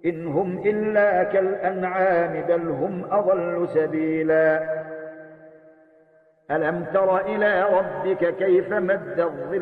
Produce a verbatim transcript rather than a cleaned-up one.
إن هم إلا كالأنعام بل هم أضل سبيلا. ألم تر إلى ربك كيف مد الظل